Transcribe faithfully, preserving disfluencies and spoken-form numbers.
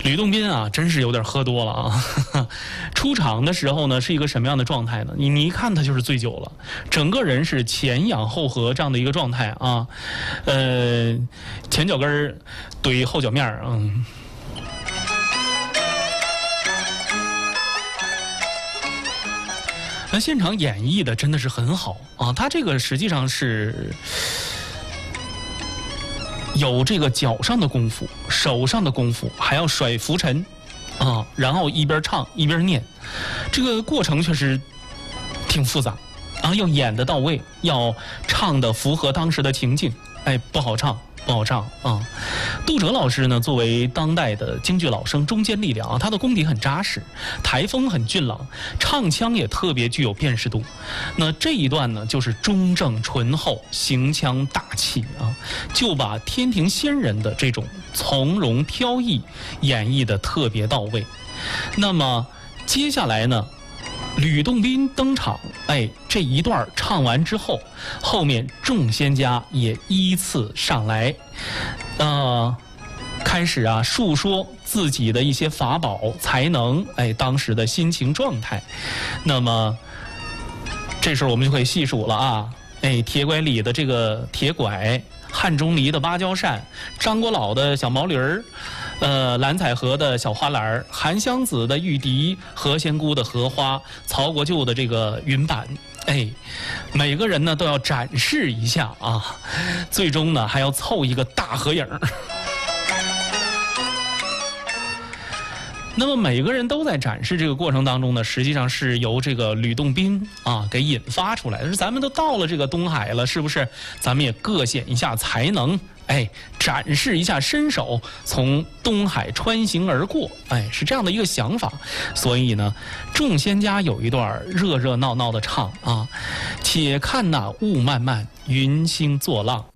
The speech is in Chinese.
吕洞宾啊，真是有点喝多了啊！出场的时候呢，是一个什么样的状态呢？你你一看他就是醉酒了，整个人是前仰后合这样的一个状态啊，呃，前脚跟儿怼后脚面儿，嗯。那现场演绎的真的是很好啊，他这个实际上是有这个脚上的功夫，手上的功夫，还要甩拂尘啊，然后一边唱一边念，这个过程确实挺复杂啊，要演得到位，要唱得符合当时的情境，哎，不好唱。不好唱啊！杜哲老师呢，作为当代的京剧老生中坚力量啊，他的功底很扎实，台风很俊朗，唱腔也特别具有辨识度。那这一段呢，就是中正醇厚，行腔大气啊，就把天庭仙人的这种从容飘逸演绎的特别到位。那么接下来呢？吕洞宾登场，哎，这一段唱完之后，后面众仙家也依次上来，呃，开始啊述说自己的一些法宝才能，哎，当时的心情状态。那么，这时候我们就可以细数了啊，哎，铁拐李的这个铁拐，汉钟离的芭蕉扇，张国老的小毛驴儿。呃，蓝采和的小花篮儿，韩湘子的玉笛，何仙姑的荷花，曹国舅的这个云板，哎，每个人呢都要展示一下啊，最终呢还要凑一个大合影。那么每个人都在展示这个过程当中呢，实际上是由这个吕洞宾啊给引发出来的。是咱们都到了这个东海了，是不是？咱们也各显一下才能。哎，展示一下身手，从东海穿行而过，哎，是这样的一个想法。所以呢，众仙家有一段热热闹闹的唱啊，且看那雾漫漫，云星作浪，